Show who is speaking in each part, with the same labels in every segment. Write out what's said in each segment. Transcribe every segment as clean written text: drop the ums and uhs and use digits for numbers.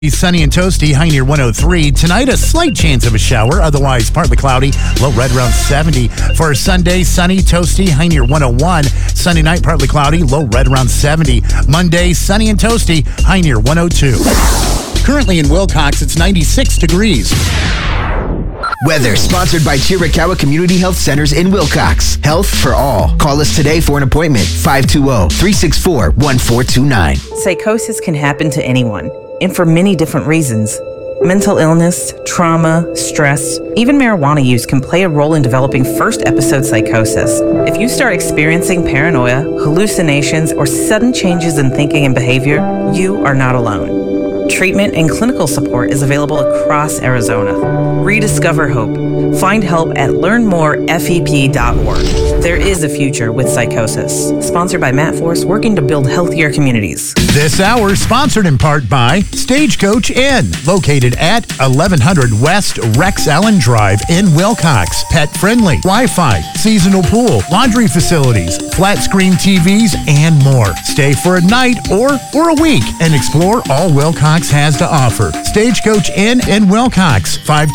Speaker 1: Sunny and toasty, high near 103. Tonight, a slight chance of a shower, otherwise partly cloudy, low right around 70. For Sunday, sunny, toasty, high near 101. Sunday night, partly cloudy, low right around 70. Monday, sunny and toasty, high near 102. Currently in Wilcox, it's 96 degrees.
Speaker 2: Weather sponsored by Chiricahua Community Health Centers in Wilcox. Health for all. Call us today for an appointment. 520-364-1429.
Speaker 3: Psychosis can happen to anyone, and for many different reasons. Mental illness, trauma, stress, even marijuana use can play a role in developing first episode psychosis. If you start experiencing paranoia, hallucinations, or sudden changes in thinking and behavior, you are not alone. Treatment and clinical support is available across Arizona. Rediscover hope. Find help at learnmorefep.org. There is a future with psychosis. Sponsored by Matt Force, working to build healthier communities.
Speaker 1: This hour sponsored in part by Stagecoach Inn, located at 1100 West Rex Allen Drive in Wilcox. Pet friendly, Wi-Fi, seasonal pool, laundry facilities, flat screen TVs, and more. Stay for a night or for a week and explore all Wilcox has to offer. Stagecoach Inn in Wilcox,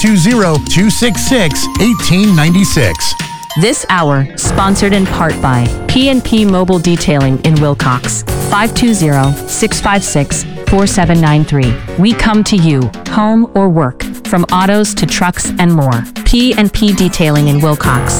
Speaker 1: 520-266-1896.
Speaker 4: This hour, sponsored in part by P&P Mobile Detailing in Wilcox, 520-656-4793. We come to you, home or work, from autos to trucks and more. P&P Detailing in Wilcox,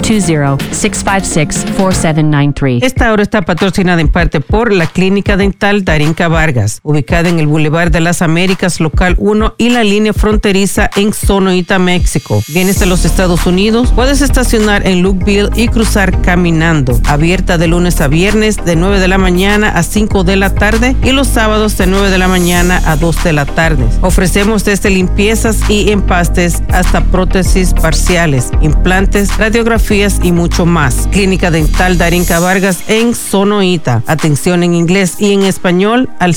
Speaker 4: 520-656-4793.
Speaker 5: Esta hora está patrocinada en parte por la Clínica Dental Darinka Vargas, ubicada en el Boulevard de las Américas, local 1 y la línea fronteriza en Sonoita, México. Vienes de los Estados Unidos, puedes estacionar en Lukeville y cruzar caminando. Abierta de lunes a viernes de 9 de la mañana a 5 de la tarde y los sábados de 9 de la mañana a 2 de la tarde. Ofrecemos desde limpiezas y empastes hasta prótesis parciales, implantes, radiografías y mucho más. Clínica Dental Darinka Vargas en Sonoita. Atención en inglés y en español al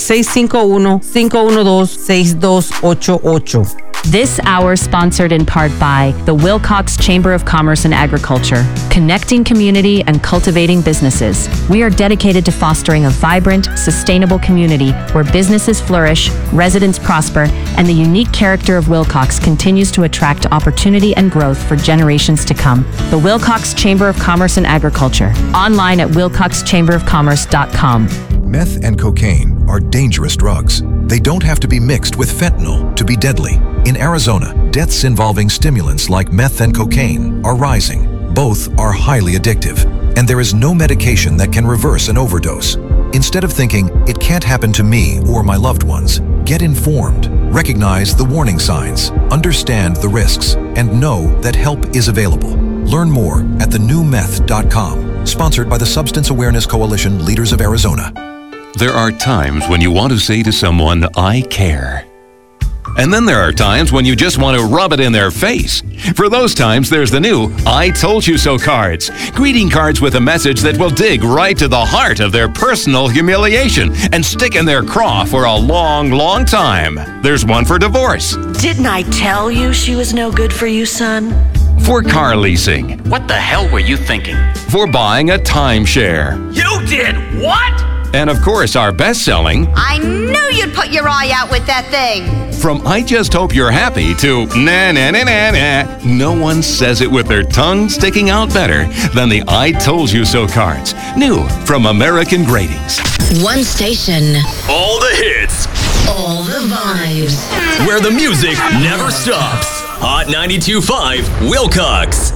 Speaker 5: 651-512-6288.
Speaker 4: This hour sponsored in part by the Wilcox Chamber of Commerce and Agriculture, connecting community and cultivating businesses. We are dedicated to fostering a vibrant, sustainable community where businesses flourish, residents prosper, and the unique character of Wilcox continues to attract opportunity and growth for generations to come. The Wilcox Chamber of Commerce and Agriculture, online at wilcoxchamberofcommerce.com.
Speaker 6: Meth and cocaine are dangerous drugs. They don't have to be mixed with fentanyl to be deadly. In Arizona, deaths involving stimulants like meth and cocaine are rising. Both are highly addictive, and there is no medication that can reverse an overdose. Instead of thinking, it can't happen to me or my loved ones, get informed, recognize the warning signs, understand the risks, and know that help is available. Learn more at thenewmeth.com. Sponsored by the Substance Awareness Coalition Leaders of Arizona.
Speaker 7: There are times when you want to say to someone, I care. And then there are times when you just want to rub it in their face. For those times, there's the new I Told You So cards. Greeting cards with a message that will dig right to the heart of their personal humiliation and stick in their craw for a long, long time. There's one for divorce.
Speaker 8: Didn't I tell you she was no good for you, son?
Speaker 7: For car leasing.
Speaker 9: What the hell were you thinking?
Speaker 7: For buying a timeshare.
Speaker 9: You did what?
Speaker 7: And of course, our best-selling...
Speaker 10: I knew you'd put your eye out with that thing.
Speaker 7: From I Just Hope You're Happy to na na na na na. No one says it with their tongue sticking out better than the I Told You So cards. New from American Gratings.
Speaker 11: One station.
Speaker 9: All the hits.
Speaker 11: All the vibes.
Speaker 9: Where the music never stops. Hot 92.5 Wilcox.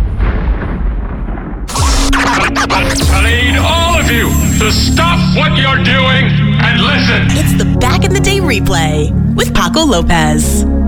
Speaker 12: I need all of you to stop what you're doing and listen.
Speaker 13: It's the Back in the Day replay with Paco Lopez.